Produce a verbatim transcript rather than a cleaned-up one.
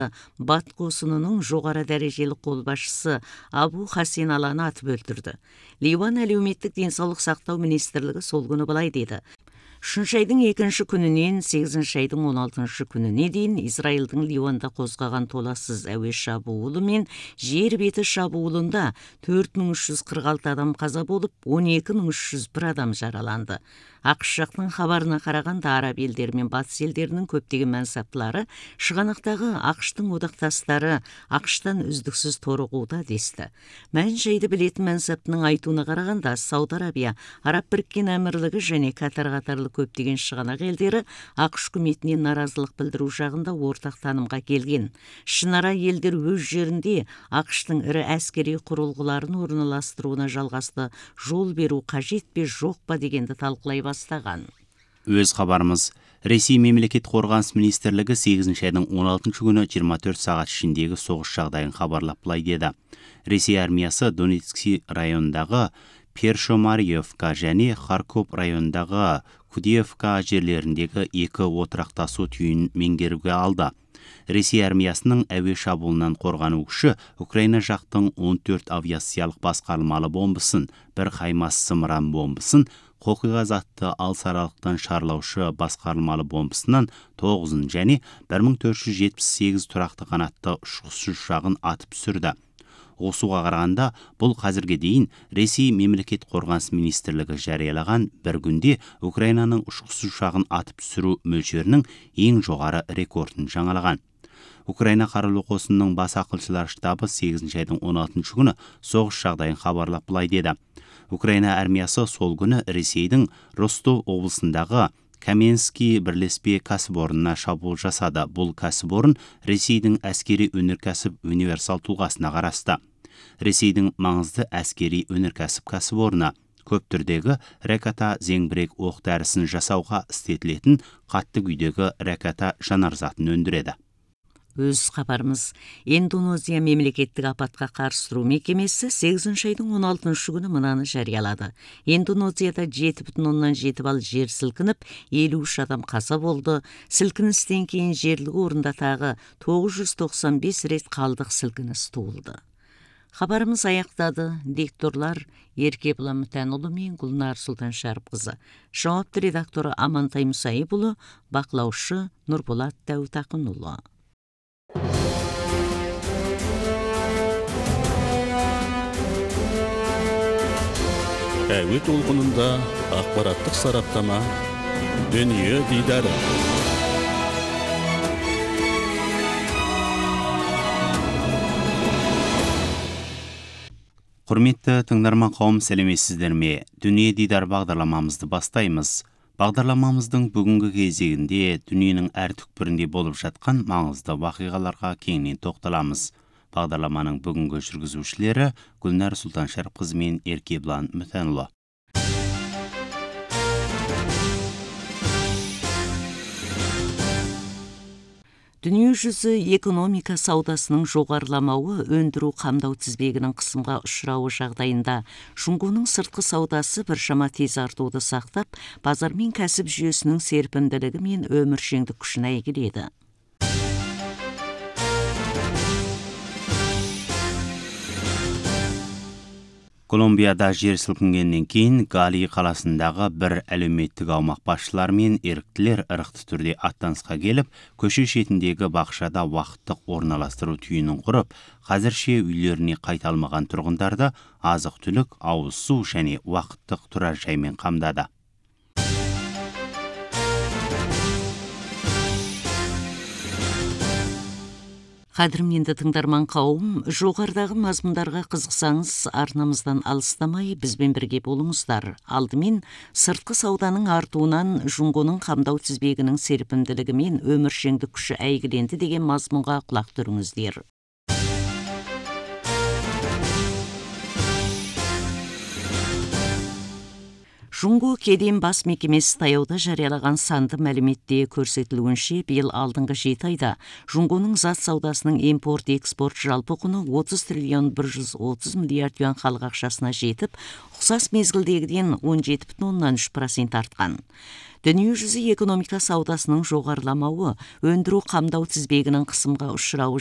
Батқосынының жоғары дәрежелі қолбасшысы Абу Хасен Аланы атып өлтірді. Ливан әлеуметтік денсаулық сақтау министрлігі сол күні былай деді: Үшінші айдың екінші күнінен сегізінші айдың он алтыншы күніне дейін Израильдің Ливанда қозғаған толассыз әуе шабуылы мен жер беті шабуылында төрт мың үш жүз қырық алты адам қаза болып, он екі мың үш жүз бір адам жараланды. ақш жақтың хабарына қарағанда араб елдері мен батыс елдерінің көптеген мәнсаптылары шығанақтағы ақштың одақтастары ақштан үздіксіз торығуда десті. Мән-жайды білетін мәнсаптының айтуына қарағанда Сауд Арабия, Араб Біріккен Әмірлігі және Катар қатарлы көптеген шығанақ елдері ақш үкіметіне наразылық білдіру жағында ортақ танымға келген. Ішінара елдер өз жерінде ақштың ірі әскери құрылғыларын орналастыруына жалғасты жол беру қажет пе жоқ па дегенді талқылай бастаған. Өз хабарымыз: Ресей мемлекет қорғаныс министрлігі сегізінші айдың он алтыншы күні жиырма төрт сағат ішіндегі соғыс жағдайын хабарлап былай деді: Ресей армиясы Донецк районындағы Першомарьевка және Харков районындағы Кудеевка жерлеріндегі екі отырақтасу түйінін меңгеруге алды. Ресей армиясының әуе шабуылынан қорғану күші Украина жақтың он төрт авиациялық басқармалы бомбысын, бір қаймас зымыран бомбысын, қоқиға затты алыс аралықтан шарлаушы басқармалы бомбысынан тоғызын және бір мың төрт жүз жетпіс сегіз тұрақты қанатты ұшқыш ұшағын атып түсірді. Осыға қарағанда бұл қазірге дейін Ресей мемлекет қорғаныс министрлігі жариялаған бір күнде Украинаның ұшқыш ұшағын атып түсіру мөлшерінің ең жоғары рекордын жаңалаған. Украина қарулы қосынының бас ақылшылар штабы сегізінші айдың он алтыншы күні соғыс жағдайын хабарлап былай деді: Украина армиясы сол күні Ресейдің Ростов облысындағы Каменский бірлеспе кәсіпорнына шабуыл жасады. Бұл кәсіпорын Ресейдің әскери өнеркәсіп универсал тұлғасына қарасты. Ресейдің маңызды әскери өнеркәсіп кәсіпорны көп түрдегі ракета зеңбірек оқ дәрісін жасауға істетілетін қатты күйдегі ракета жанарзатын өндіреді. Өз хабарымыз: Индонезия мемлекеттік апатқа қарсы тұру мекемесі сегізінші айдың он алтыншы күні мынаны жариялады. Индонезияда жеті бүтін оннан жеті балл жер сілкініп, елу үш адам қаза болды. Сілкіністен кейін жерлік орында тағы тоғыз жүз тоқсан бес рет қалдық сілкініс туылды. Хабарымыз аяқтады. Дикторлар Еркебұлы Мүтәнұлы мен Гүлнар Сұлтаншәріпқызы. Жауапты редакторы Амантай Мұсайыпұлы, бақылаушы Нұрболат Дәутақынұлы. Әуе толқынында ақпараттық сараптама, дүние дидары. Құрметті тыңдарман қауым, сәлеметсіздер ме? Дүние дидар бағдарламамызды бастаймыз. Бағдарламамыздың бүгінгі кезегінде дүниенің әр түкпірінде болып жатқан маңызды вақиғаларға кеңінен тоқталамыз. Бағдарламаның бүгінгі жүргізушілері Гүлнар Сұлтаншәріпқызы мен Еркебұлан Мүтәнұлы. Дүние жүзі экономика саудасының жоғарыламауы өндіру қамдау тізбегінің қысымға ұшырауы жағдайында жұңғының сыртқы саудасы біршама тез артуды сақтап, базар мен кәсіп жүйесінің серпімділігі мен өміршеңдік күшін әйгіледі. Колумбияда жер сілкінгеннен кейін Гали қаласындағы бір әлеуметтік аумақ басшылары мен еріктілер ырықты түрде аттанысқа келіп, көше шетіндегі бақшада уақыттық орналастыру түйінін құрып, қазірше үйлеріне қайта алмаған тұрғындарды азық-түлік, ауыз су және уақыттық тұрар жаймен қамдады. Қадірменді тыңдарман қауым, жоғарыдағы мазмұндарға қызықсаңыз, арнамыздан алыстамай бізбен бірге болыңыздар. Алдымен сыртқы сауданың артуынан жұңғының қамдау тізбегінің серпімділігі мен өміршеңдік күші әйгіленді деген мазмұнға құлақ түріңіздер. Жунго кеден бас мекемесі таяуда жариялаған санды мәліметте көрсетілуінше, биыл алдыңғы жеті айда Жунгоның зат саудасының импорт-экспорт жалпы құны отыз триллион бір жүз отыз миллиард юан халық ақшасына жетіп, ұқсас мезгілдегіден он жеті бүтін оннан үш процент артқан. Дүниежүзі экономика саудасының жоғарыламауы, өндіру қамдау тізбегінің қысымға ұшырауы